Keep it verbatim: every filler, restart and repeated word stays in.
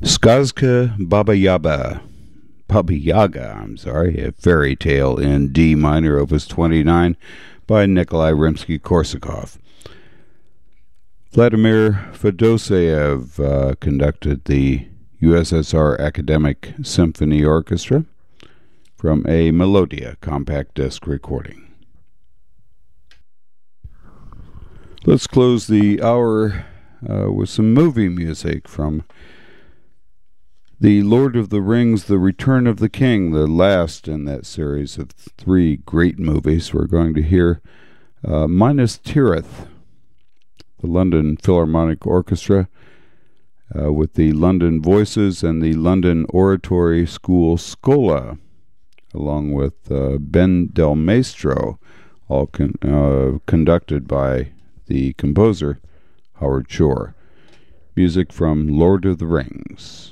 Skazka Baba Yaga, Baba Yaga, I'm sorry, a fairy tale in D minor, opus twenty-nine, by Nikolai Rimsky-Korsakov. Vladimir Fedoseev uh, conducted the U S S R Academic Symphony Orchestra from a Melodia compact disc recording. Let's close the hour uh, with some movie music from The Lord of the Rings, The Return of the King, the last in that series of three great movies. We're going to hear uh, Minas Tirith, the London Philharmonic Orchestra, uh, with the London Voices and the London Oratory School Scola, along with uh, Ben Del Maestro, all con- uh, conducted by the composer Howard Shore. Music from Lord of the Rings.